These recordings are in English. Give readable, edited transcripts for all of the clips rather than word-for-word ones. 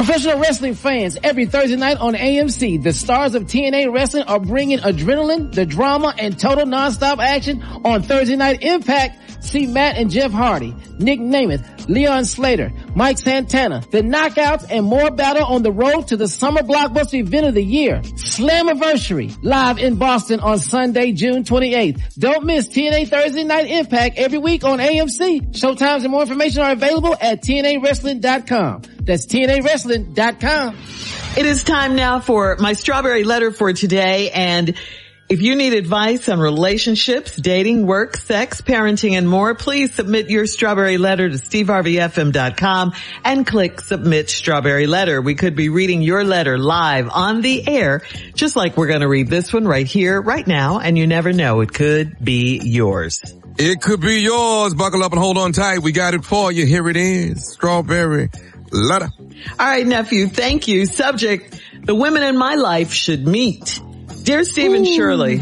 Professional wrestling fans, every Thursday night on AMC, the stars of TNA Wrestling are bringing adrenaline, the drama, and total nonstop action on Thursday Night Impact. See Matt and Jeff Hardy, Nick Namath, Leon Slater, Mike Santana, the Knockouts, and more battle on the road to the summer blockbuster event of the year, Slammiversary, live in Boston on Sunday, June 28th. Don't miss TNA Thursday Night Impact every week on AMC. Showtimes and more information are available at TNAWrestling.com. That's TNAWrestling.com. It is time now for my strawberry letter for today, and if you need advice on relationships, dating, work, sex, parenting, and more, please submit your strawberry letter to steveharveyfm.com and click Submit Strawberry Letter. We could be reading your letter live on the air, just like we're going to read this one right here, right now, and you never know, it could be yours. It could be yours. Buckle up and hold on tight. We got it for you. Here it is. Strawberry Letter. All right, nephew, thank you. Subject, the women in my life should meet. Dear Stephen Shirley,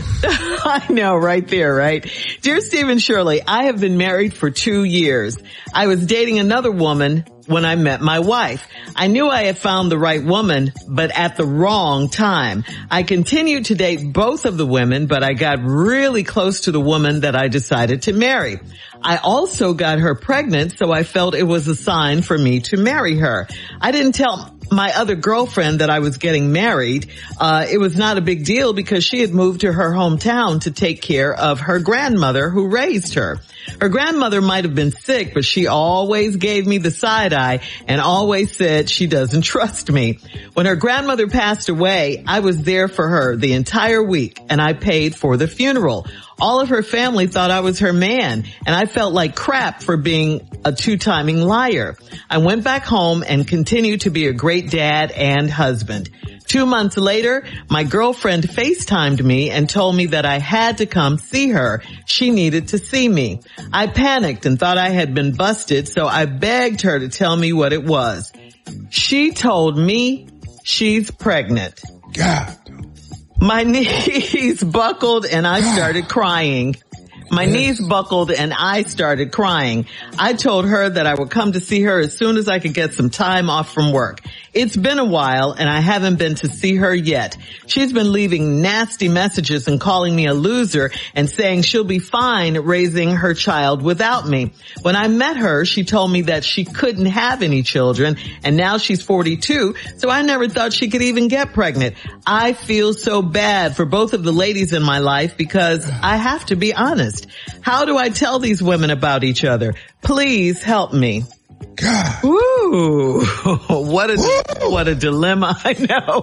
I know, right there, right? Dear Stephen Shirley, I have been married for 2 years. I was dating another woman when I met my wife. I knew I had found the right woman, but at the wrong time. I continued to date both of the women, but I got really close to the woman that I decided to marry. I also got her pregnant, so I felt it was a sign for me to marry her. I didn't tell my other girlfriend that I was getting married. It was not a big deal because she had moved to her hometown to take care of her grandmother who raised her. Her grandmother might have been sick, but she always gave me the side eye and always said she doesn't trust me. When her grandmother passed away, I was there for her the entire week and I paid for the funeral. All of her family thought I was her man, and I felt like crap for being a two-timing liar. I went back home and continued to be a great dad and husband. 2 months later, my girlfriend FaceTimed me and told me that I had to come see her. She needed to see me. I panicked and thought I had been busted, so I begged her to tell me what it was. She told me she's pregnant. God. My knees buckled and I started crying. My knees buckled and I started crying. I told her that I would come to see her as soon as I could get some time off from work. It's been a while and I haven't been to see her yet. She's been leaving nasty messages and calling me a loser and saying she'll be fine raising her child without me. When I met her, she told me that she couldn't have any children, and now she's 42, so I never thought she could even get pregnant. I feel so bad for both of the ladies in my life because I have to be honest. How do I tell these women about each other? Please help me. God. Ooh, what a dilemma. I know.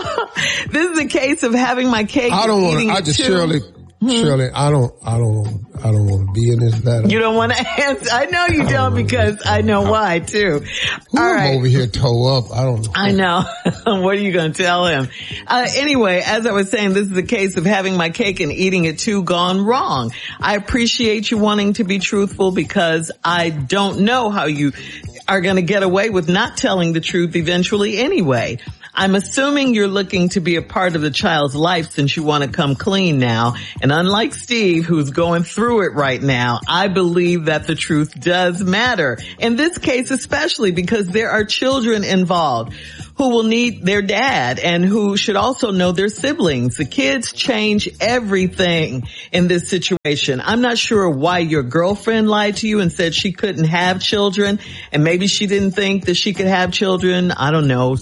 This is a case of having my cake. I don't want to, Shirley, I don't want to be in this battle. You don't want to answer. I know you don't because I know why too. I'm over here toe up. I don't know. I know. What are you going to tell him? Anyway, as I was saying, this is a case of having my cake and eating it too gone wrong. I appreciate you wanting to be truthful because I don't know how you are going to get away with not telling the truth eventually anyway. I'm assuming you're looking to be a part of the child's life since you want to come clean now. And unlike Steve, who's going through it right now, I believe that the truth does matter. In this case especially because there are children involved who will need their dad and who should also know their siblings. The kids change everything in this situation. I'm not sure why your girlfriend lied to you and said she couldn't have children, and maybe she didn't think that she could have children. I don't know.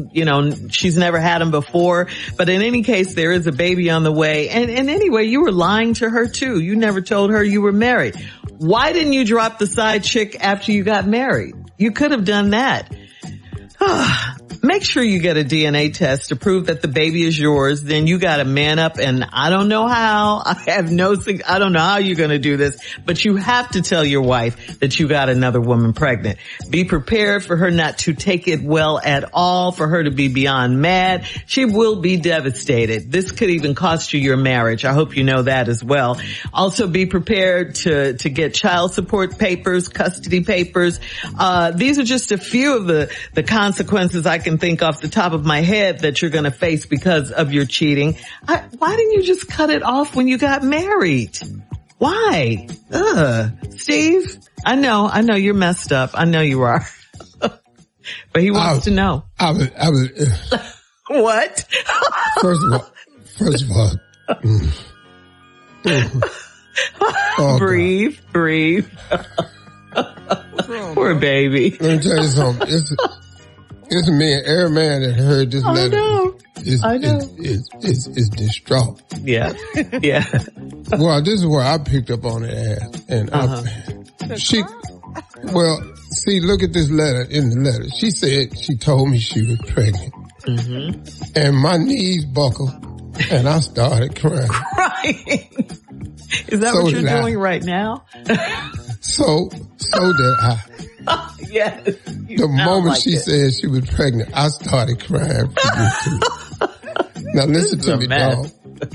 She's never had them before. But in any case, there is a baby on the way. And anyway, you were lying to her too. You never told her you were married. Why didn't you drop the side chick after you got married? You could have done that. Make sure you get a DNA test to prove that the baby is yours. Then you got to man up, and I don't know how. I don't know how you're going to do this, but you have to tell your wife that you got another woman pregnant. Be prepared for her not to take it well at all, for her to be beyond mad. She will be devastated. This could even cost you your marriage. I hope you know that as well. Also be prepared to get child support papers, custody papers. These are just a few of the consequences I can think off the top of my head that you're going to face because of your cheating. Why didn't you just cut it off when you got married? Why? Steve, I know you're messed up. I know you are. But he wants to know. I was. What? First of all. Oh, breathe. Poor baby. Let me tell you something. It's me and every man that heard this letter. I know. Is distraught. Yeah. Well, this is where I picked up on it at. And look at this letter in the letter. She said she told me she was pregnant. Mm-hmm. And my knees buckled and I started crying. Is that what you're doing right now? So did I. Yes. The moment she said she was pregnant, I started crying for you too. Now listen to me, dog.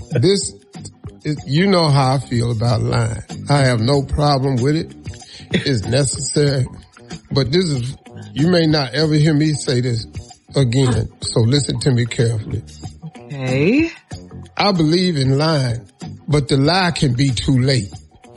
You know how I feel about lying. I have no problem with it. It's necessary. But you may not ever hear me say this again. So listen to me carefully. Okay. I believe in lying, but the lie can be too late.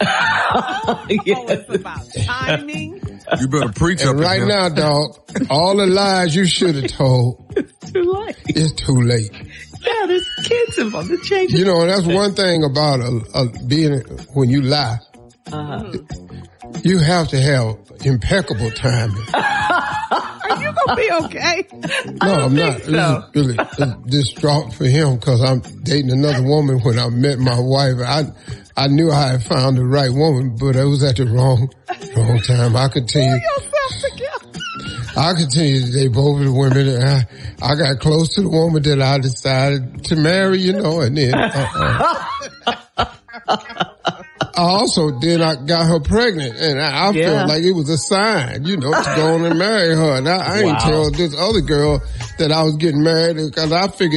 It's about timing. You better preach up right now, dog. All the lies you should have told. It's too late. It's too late. Yeah, there's kids involved. The change. You know, that's one thing about being when you lie. You have to have impeccable timing. Are you gonna be okay? No, I'm not. So. Really distraught for him because I'm dating another woman. When I met my wife, I knew I had found the right woman, but it was at the wrong time. I could tell you. I could tell you they both of the women. And I got close to the woman that I decided to marry, you know, and then I got her pregnant, and I felt like it was a sign, you know, to go on and marry her. And I ain't tell this other girl that I was getting married because I figured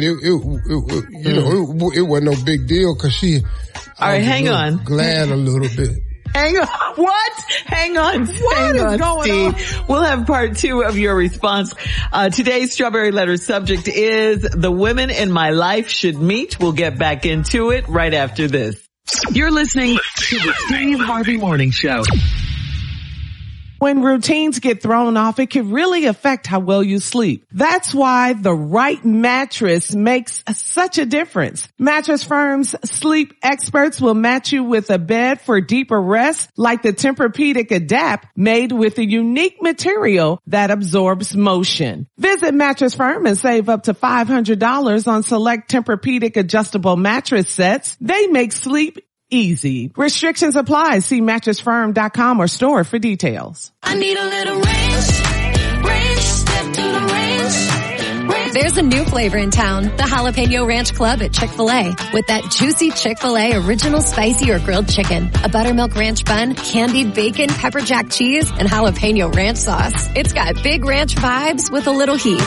it wasn't no big deal because she. All right, hang on. Glad a little bit. Hang on. What? Hang on. What is going Steve. On? We'll have part 2 of your response. Today's Strawberry Letter subject is the women in my life should meet. We'll get back into it right after this. You're listening to the Steve Harvey Morning Show. When routines get thrown off, it can really affect how well you sleep. That's why the right mattress makes such a difference. Mattress Firm's sleep experts will match you with a bed for deeper rest, like the Tempur-Pedic Adapt, made with a unique material that absorbs motion. Visit Mattress Firm and save up to $500 on select Tempur-Pedic adjustable mattress sets. They make sleep easy. Restrictions apply. See mattressfirm.com or store for details. I need a little range, step to the range. There's a new flavor in town, the Jalapeno Ranch Club at Chick-fil-A. With that juicy Chick-fil-A original spicy or grilled chicken, a buttermilk ranch bun, candied bacon, pepper jack cheese, and jalapeno ranch sauce. It's got big ranch vibes with a little heat.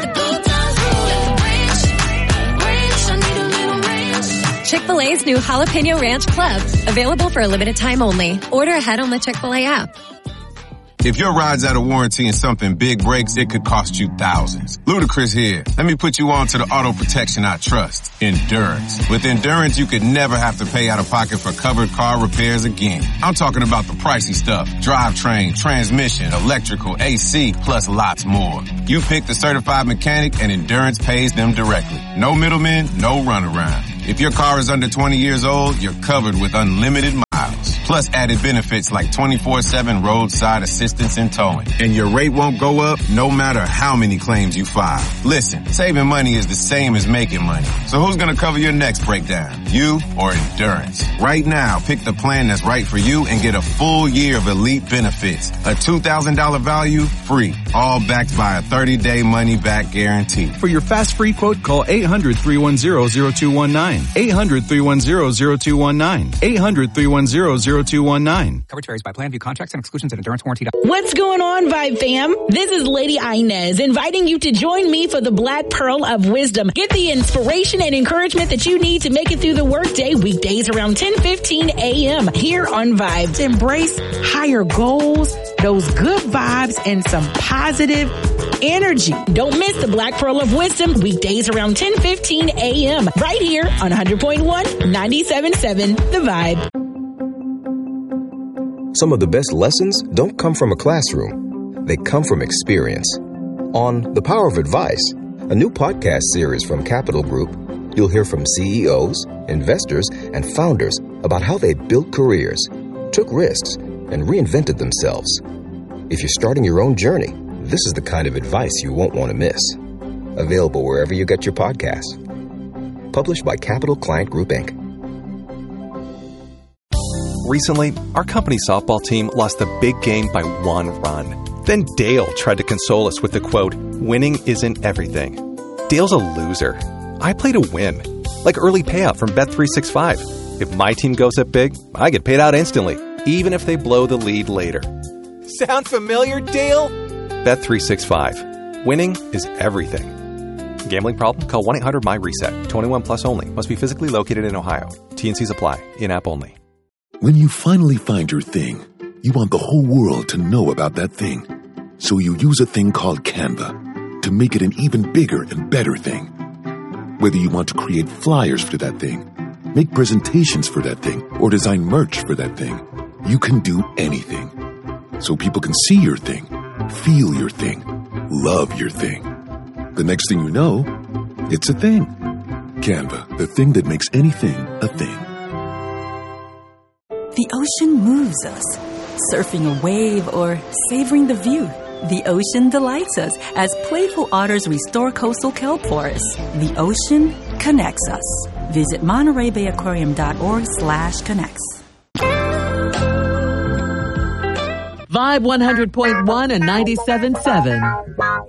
Chick-fil-A's new Jalapeno Ranch Club. Available for a limited time only. Order ahead on the Chick-fil-A app. If your ride's out of warranty and something big breaks, it could cost you thousands. Ludacris here. Let me put you on to the auto protection I trust. Endurance. With Endurance, you could never have to pay out of pocket for covered car repairs again. I'm talking about the pricey stuff. Drivetrain, transmission, electrical, AC, plus lots more. You pick the certified mechanic and Endurance pays them directly. No middlemen, no runaround. If your car is under 20 years old, you're covered with unlimited miles. Plus added benefits like 24/7 roadside assistance and towing. And your rate won't go up no matter how many claims you file. Listen, saving money is the same as making money. So who's going to cover your next breakdown? You or Endurance? Right now, pick the plan that's right for you and get a full year of elite benefits. A $2,000 value, free. All backed by a 30-day money-back guarantee. For your fast free quote, call 800-310-0219. 800-310-0219. 800-310-0219. Coverage varies by plan. View contracts and exclusions at Endurance Warranty. What's going on, Vibe fam? This is Lady Inez inviting you to join me for the Black Pearl of Wisdom. Get the inspiration and encouragement that you need to make it through the workday weekdays around 10:15 a.m. here on Vibe. To embrace higher goals, those good vibes, and some positive energy. Don't miss the Black Pearl of Wisdom weekdays around 10:15 a.m. right here on 100.1, 97.7 The Vibe. Some of the best lessons don't come from a classroom. They come from experience. On The Power of Advice, a new podcast series from Capital Group, you'll hear from CEOs, investors, and founders about how they built careers, took risks, and reinvented themselves. If you're starting your own journey, this is the kind of advice you won't want to miss. Available wherever you get your podcasts. Published by Capital Client Group, Inc. Recently, our company softball team lost the big game by 1 run. Then Dale tried to console us with the quote, "Winning isn't everything." Dale's a loser. I play to win. Like early payout from Bet365. If my team goes up big, I get paid out instantly, even if they blow the lead later. Sound familiar, Dale? Bet365. Winning is everything. Gambling problem? Call 1-800-MY-RESET. 21 plus only. Must be physically located in Ohio. T&Cs apply. In-app only. When you finally find your thing, you want the whole world to know about that thing. So you use a thing called Canva to make it an even bigger and better thing. Whether you want to create flyers for that thing, make presentations for that thing, or design merch for that thing, you can do anything. So people can see your thing, feel your thing, love your thing. The next thing you know, it's a thing. Canva, the thing that makes anything a thing. The ocean moves us, surfing a wave or savoring the view. The ocean delights us as playful otters restore coastal kelp forests. The ocean connects us. Visit MontereyBayAquarium.org/connects. Vibe 100.1 and 97.7.